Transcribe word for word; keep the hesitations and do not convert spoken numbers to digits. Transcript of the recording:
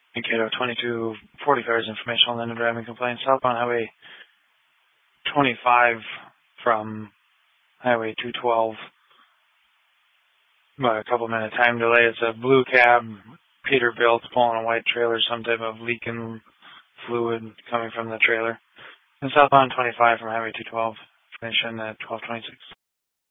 Mankato twenty-two forty cars, information on Linden driving complaint. Southbound Highway twenty-five from Highway two twelve. About a couple minute time delay. It's a blue cab, Peterbilt, pulling a white trailer, some type of leaking fluid coming from the trailer. And southbound twenty-five from Highway two twelve, information at twelve twenty-six.